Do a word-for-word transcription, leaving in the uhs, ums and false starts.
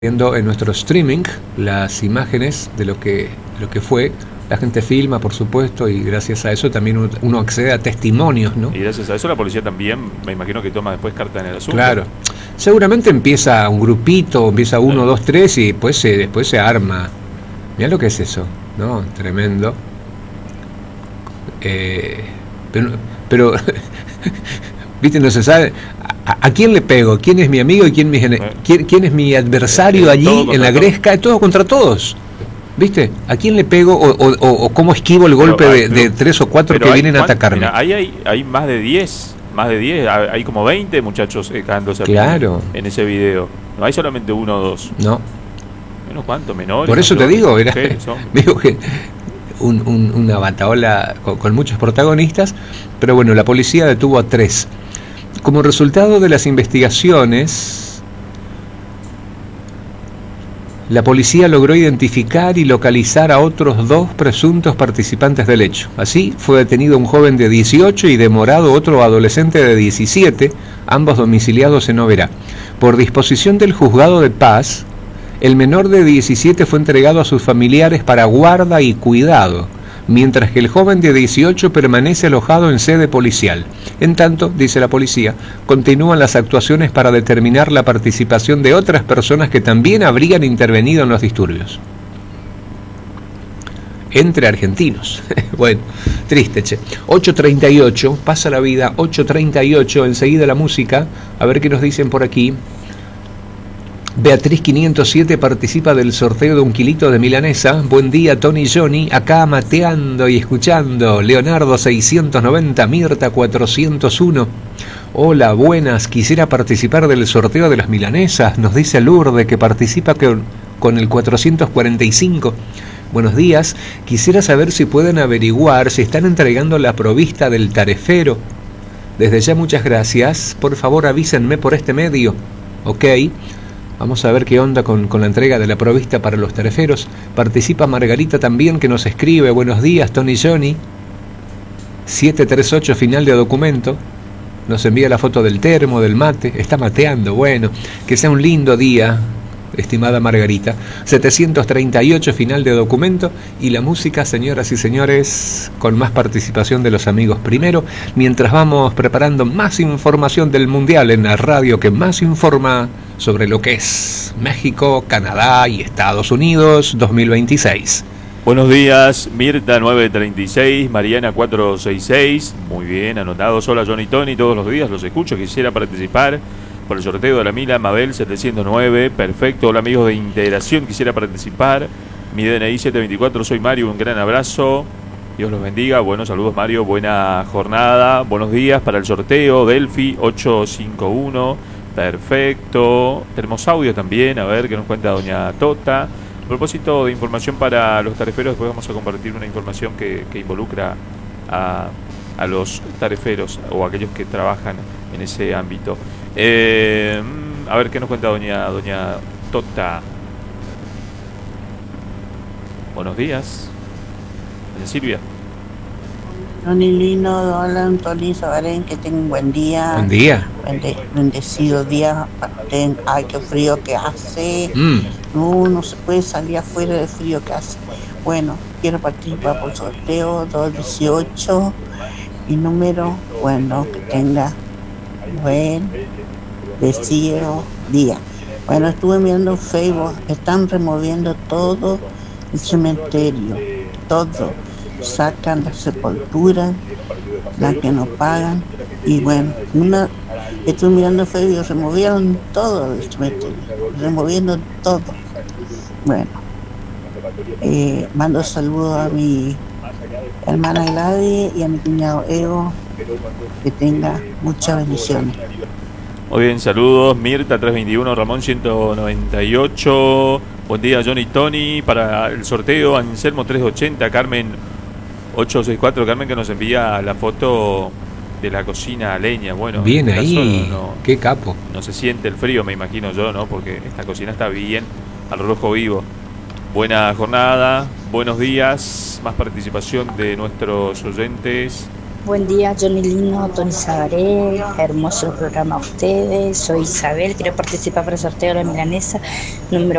viendo en nuestro streaming las imágenes de lo que, lo que fue. La gente filma, por supuesto, y gracias a eso también uno accede a testimonios, ¿no? Y gracias a eso la policía también, me imagino que toma después carta en el asunto. Claro. Seguramente empieza un grupito, empieza uno, claro. dos, tres, y después se, después se arma. Mirá lo que es eso, ¿no? Tremendo. Eh, pero, pero viste, no se sabe a, a quién le pego, quién es mi amigo y quién, mi, quién, quién es mi adversario eh, allí en la gresca, todo contra todos. ¿Viste? ¿A quién le pego o, o, o cómo esquivo el golpe pero, de, pero, de tres o cuatro que vienen a atacarme? Mira, ahí hay, hay más de diez, más de diez, hay como veinte muchachos eh, cagándose claro. en ese video. No hay solamente uno o dos. No. Menos cuánto, menores. Por eso mayores, te digo, era, digo que un, un, una bataola con, con muchos protagonistas, pero bueno, la policía detuvo a tres. Como resultado de las investigaciones, la policía logró identificar y localizar a otros dos presuntos participantes del hecho. Así, fue detenido un joven de dieciocho y demorado otro adolescente de diecisiete, ambos domiciliados en Oberá. Por disposición del juzgado de paz, el menor de diecisiete fue entregado a sus familiares para guarda y cuidado, mientras que el joven de dieciocho permanece alojado en sede policial. En tanto, dice la policía, continúan las actuaciones para determinar la participación de otras personas que también habrían intervenido en los disturbios. Entre argentinos. Bueno, triste, che. ocho treinta y ocho, pasa la vida, ocho treinta y ocho, enseguida la música, a ver qué nos dicen por aquí. Beatriz quinientos siete participa del sorteo de un kilito de milanesa. Buen día, Tony y Johnny, acá mateando y escuchando. Leonardo seiscientos noventa, Mirta cuatrocientos uno. Hola, buenas, quisiera participar del sorteo de las milanesas. Nos dice Lourdes que participa con, con el cuatrocientos cuarenta y cinco. Buenos días, quisiera saber si pueden averiguar si están entregando la provista del tarefero. Desde ya muchas gracias, por favor avísenme por este medio. Ok. Vamos a ver qué onda con, con la entrega de la provista para los tareferos. Participa Margarita también, que nos escribe. Buenos días, Tony Johnny. siete treinta y ocho, final de documento. Nos envía la foto del termo, del mate. Está mateando, bueno. Que sea un lindo día, estimada Margarita. setecientos treinta y ocho, final de documento. Y la música, señoras y señores, con más participación de los amigos primero. Mientras vamos preparando más información del Mundial en la radio que más informa sobre lo que es México, Canadá y Estados Unidos dos mil veintiséis. Buenos días, Mirta nueve treinta y seis, Mariana cuatrocientos sesenta y seis. Muy bien, anotado. Hola, Johnny Tony, todos los días los escucho. Quisiera participar por el sorteo de la Mila Mabel setecientos nueve. Perfecto. Hola, amigos de Integración, quisiera participar. Mi D N I setecientos veinticuatro, soy Mario, un gran abrazo. Dios los bendiga. Buenos saludos, Mario. Buena jornada. Buenos días para el sorteo. Delphi ochocientos cincuenta y uno. Perfecto. Tenemos audio también, a ver qué nos cuenta doña Tota. A propósito de información para los tareferos, después vamos a compartir una información que, que involucra a, a los tareferos o a aquellos que trabajan en ese ámbito. Eh, a ver qué nos cuenta doña, doña Tota. Buenos días. Doña Silvia. Tony Lino, hola Tony Sabarén, que tenga un buen día. Buen día. Bende, bendecido día. Ten, ay, qué frío que hace. Mm. No, no se puede salir afuera del frío que hace. Bueno, quiero participar por sorteo dos dieciocho. Y número, bueno, que tenga buen, bendecido día. Bueno, estuve mirando Facebook, están removiendo todo el cementerio, todo. Sacan la sepultura, la que no pagan, y bueno, una, estuve mirando Facebook, removieron todo el cementerio, removiendo todo. Bueno, eh, mando saludos a mi hermana Gladys y a mi cuñado Ego, que tenga muchas bendiciones. Muy bien, saludos, Mirta trescientos veintiuno, Ramón ciento noventa y ocho, buen día Johnny Tony, para el sorteo Anselmo trescientos ochenta, Carmen ochocientos sesenta y cuatro, Carmen, que nos envía la foto de la cocina a leña. Bueno, bien ahí, no, qué capo. No se siente el frío, me imagino yo, ¿no? Porque esta cocina está bien al rojo vivo. Buena jornada, buenos días, más participación de nuestros oyentes. Buen día, Johnny Lino, Tony Sabaré, hermoso programa a ustedes. Soy Isabel, quiero participar para el sorteo de la milanesa número